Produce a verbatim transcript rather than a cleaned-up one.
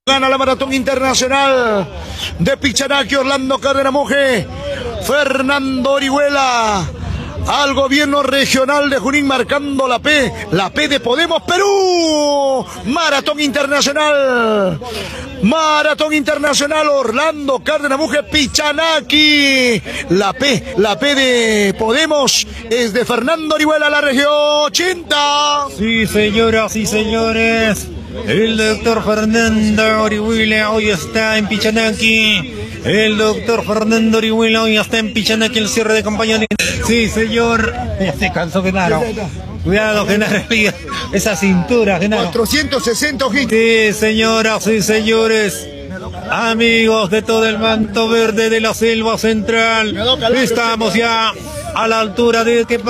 Gana la maratón internacional de Pichanaki, Orlando Cárdenas Monge, Fernando Orihuela, al gobierno regional de Junín marcando la P, la P de Podemos Perú, maratón internacional, maratón internacional Orlando Cárdenas Monge, Pichanaki, la P, la P de Podemos es de Fernando Orihuela, la región ochenta. Sí, señoras y señores. El doctor Fernando Orihuela hoy está en Pichanaki. El doctor Fernando Orihuela hoy está en Pichanaki, el cierre de campaña. Sí, señor. Ya se cansó, Genaro. Cuidado, Genaro. Esa cintura, Genaro. cuatrocientos sesenta ojitos. Sí, señoras y señores. Amigos de todo el manto verde de la selva central. Estamos ya a la altura de...